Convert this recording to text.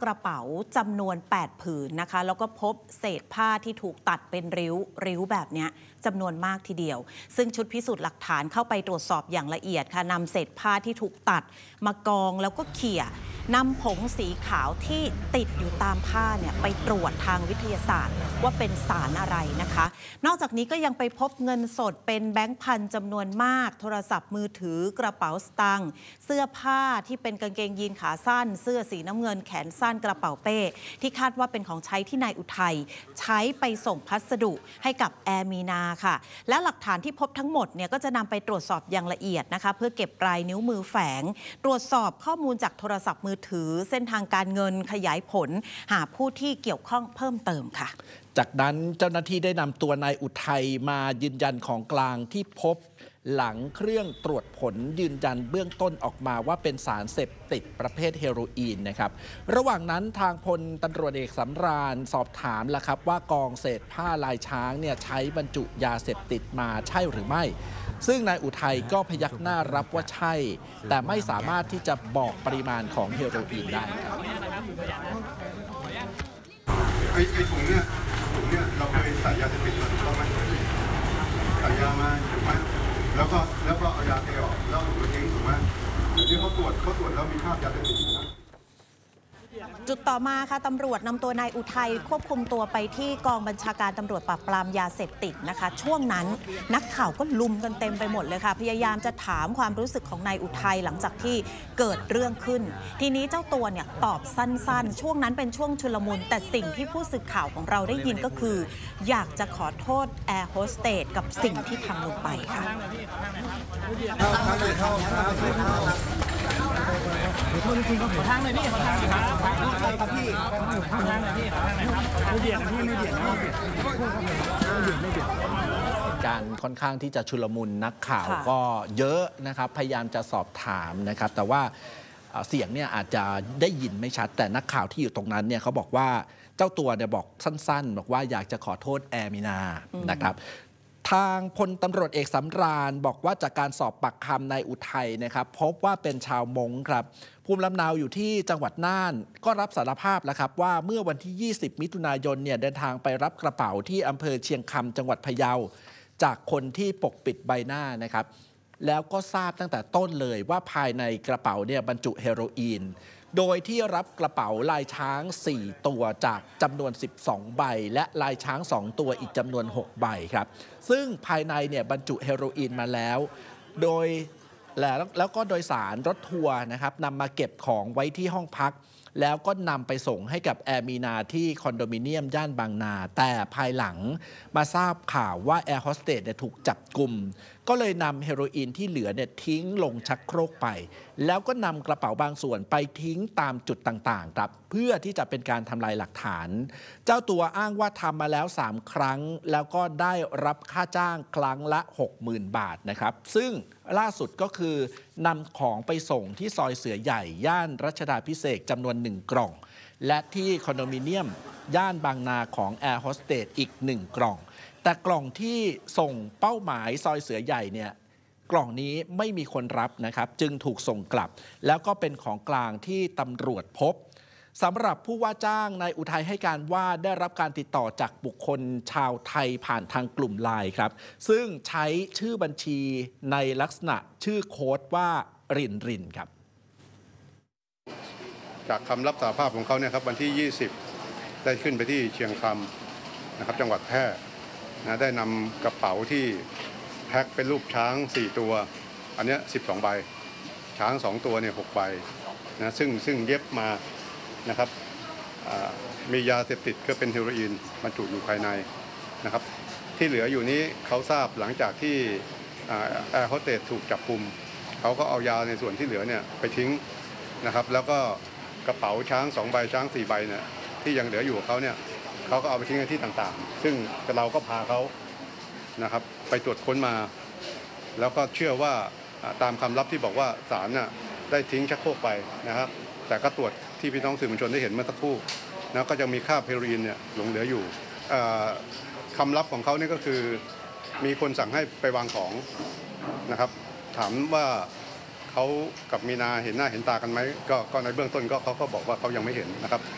ระเป๋าจำนวน8ผืนนะคะแล้วก็พบเศษผ้าที่ถูกตัดเป็นริ้วแบบนี้จำนวนมากทีเดียวซึ่งชุดพิสูจน์หลักฐานเข้าไปตรวจสอบอย่างละเอียดค่ะนำเศษผ้าที่ถูกตัดมากองแล้วก็เขี่ยนำผงสีขาวที่ติดอยู่ตามผ้าเนี่ยไปตรวจทางวิทยาศาสตร์ว่าเป็นสารอะไรนะคะนอกจากนี้ก็ยังไปพบเงินสดเป็นแบงค์พันจำนวนมากโทรศัพท์มือถือกระเป๋าสตางค์เสื้อผ้าที่เป็นกางเกงยีนขาสั้นเสื้อสีน้ำเงินแขนสั้นกระเป๋าเป้ที่คาดว่าเป็นของใช้ที่นายอุทัยใช้ไปส่งพัสดุให้กับแอร์มีนาค่ะและหลักฐานที่พบทั้งหมดเนี่ยก็จะนำไปตรวจสอบอย่างละเอียดนะคะเพื่อเก็บลายนิ้วมือแฝงตรวจสอบข้อมูลจากโทรศัพท์มือถือเส้นทางการเงินขยายผลหาผู้ที่เกี่ยวข้องเพิ่มเติมค่ะจากนั้นเจ้าหน้าที่ได้นำตัวนายอุทัยมายืนยันของกลางที่พบหลังเครื่องตรวจผลยืนยันเบื้องต้นออกมาว่าเป็นสารเสพติดประเภทเฮโรอีนนะครับระหว่างนั้นทางพลตำรวจเอกสำราญสอบถามแล้วครับว่ากองเศษผ้าลายช้างเนี่ยใช้บรรจุยาเสพติดมาใช่หรือไม่ซึ่งนายอุทัยก็พยักหน้ารับว่าใช่แต่ไม่สามารถที่จะบอกปริมาณของเฮโรอีนได้ครับไอ้ถุงเนี่ยเราเคยใส่ยาเสพติดมาถูกต้องไหมใส่ยามาถูกไหมแล้วก็เอายาเทออกแล้วเอาทิ้งถูกไหมที่เขาตรวจแล้วมีคราบยาเสพติดนะจุดต่อมาค่ะตำรวจนำตัวนายอุทัยควบคุมตัวไปที่กองบัญชาการตำรวจปราบปรามยาเสพติดนะคะช่วงนั้นนักข่าวก็ลุมกันเต็มไปหมดเลยค่ะพยายามจะถามความรู้สึกของนายอุทัยหลังจากที่เกิดเรื่องขึ้นทีนี้เจ้าตัวเนี่ยตอบสั้นๆช่วงนั้นเป็นช่วงชุลมุนแต่สิ่งที่ผู้สื่อข่าวของเราได้ยินก็คืออยากจะขอโทษแอร์โฮสเตสกับสิ่งที่ทำลงไปค่ะขอทางเลยพี่ขอทางเลยครับพี่ขอทางเลยพี่ขอทางเลยครับไม่เบียดพี่ไม่เบียดการค่อนข้างที่จะชุลมุนนักข่าวก็เยอะนะครับพยายามจะสอบถามนะครับแต่ว่าเสียงเนี่ยอาจจะได้ยินไม่ชัดแต่นักข่าวที่อยู่ตรงนั้นเนี่ยเขาบอกว่าเจ้าตัวเนี่ยบอกสั้นๆบอกว่าอยากจะขอโทษแอร์มีนานะครับทางพลตำรวจเอกสำราญบอกว่าจากการสอบปากคำนายอุทัยนะครับพบว่าเป็นชาวมงครับภูมิลำเนาอยู่ที่จังหวัดน่านก็รับสารภาพแล้วครับว่าเมื่อวันที่20มิถุนายนเนี่ยเดินทางไปรับกระเป๋าที่อำเภอเชียงคำจังหวัดพะเยาจากคนที่ปกปิดใบหน้านะครับแล้วก็ทราบตั้งแต่ต้นเลยว่าภายในกระเป๋าเนี่ยบรรจุเฮโรอีนโดยที่รับกระเป๋าลายช้าง4ตัวจากจำนวน12ใบและลายช้าง2ตัวอีกจำนวน6ใบครับซึ่งภายในเนี่ยบรรจุเฮโรอีนมาแล้วโดยแล้วก็โดยสารรถทัวร์นะครับนำมาเก็บของไว้ที่ห้องพักแล้วก็นำไปส่งให้กับแอร์มีนาที่คอนโดมิเนียมย่านบางนาแต่ภายหลังมาทราบข่าวว่าแอร์โฮสเตสเนี่ยถูกจับกุมก็เลยนำเฮโรอีนที่เหลือเนี่ยทิ้งลงชักโครกไปแล้วก็นำกระเป๋าบางส่วนไปทิ้งตามจุดต่างๆครับเพื่อที่จะเป็นการทำลายหลักฐานเจ้าตัวอ้างว่าทำมาแล้ว3ครั้งแล้วก็ได้รับค่าจ้างครั้งละ 60,000 บาทนะครับซึ่งล่าสุดก็คือนำของไปส่งที่ซอยเสือใหญ่ย่านรัชดาภิเษกจำนวน1กล่องและที่คอนโดมิเนียมย่านบางนาของแอร์โฮสเตสอีก1กล่องแต่กล่องที่ส่งเป้าหมายซอยเสือใหญ่เนี่ยกล่องนี้ไม่มีคนรับนะครับจึงถูกส่งกลับแล้วก็เป็นของกลางที่ตำรวจพบสำหรับผู้ว่าจ้างนายอุทัยให้การว่าได้รับการติดต่อจากบุคคลชาวไทยผ่านทางกลุ่มไลน์ครับซึ่งใช้ชื่อบัญชีในลักษณะชื่อโค้ดว่ารินครับจากคำรับสารภาพของเขาเนี่ยครับวันที่20ได้ขึ้นไปที่เชียงคำนะครับจังหวัดแพร่นะได้นำกระเป๋าที่แพ็คเป็นรูปช้าง4ตัวอันนี้12ใบช้าง2ตัวเนี่ย6ใบนะซึ่งเย็บมานะครับมียาเสพติดก็เป็นเฮโรอีนบรรจุอยู่ภายในนะครับที่เหลืออยู่นี้เขาทราบหลังจากที่แอร์โฮสเตสถูกจับกุมเขาก็เอายาในส่วนที่เหลือเนี่ยไปทิ้งนะครับแล้วก็กระเป๋าช้าง2ใบช้าง4ใบเนี่ยที่ยังเหลืออยู่ของเขาเนี่ยเขาก็เอาไปทิ้งในที่ต่างๆซึ่งเราก็พาเขานะครับไปตรวจค้นมาแล้วก็เชื่อว่าตามคำรับที่บอกว่าศาลน่ะได้ทิ้งชักโครกไปนะครับแต่ก็ตรวจที่พี่น้องสื่อมวลชนได้เห็นเมื่อสักครู่นะก็จะมีคราบเฮโรอีนเนี่ยหลงเหลืออยู่คำรับของเขานี่ก็คือมีคนสั่งให้ไปวางของนะครับถามว่าเขากับมีนาเห็นหน้าเห็นตากันไหมก็ในเบื้องต้นเขาก็บอกว่าเขายังไม่เห็นนะครับ